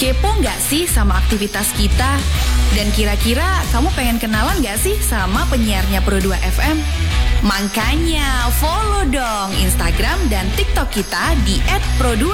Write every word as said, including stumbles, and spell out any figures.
Kepo nggak sih sama aktivitas kita? Dan kira-kira kamu pengen kenalan nggak sih sama penyiarnya Pro dua F M? Makanya follow dong Instagram dan TikTok kita di et pro dua.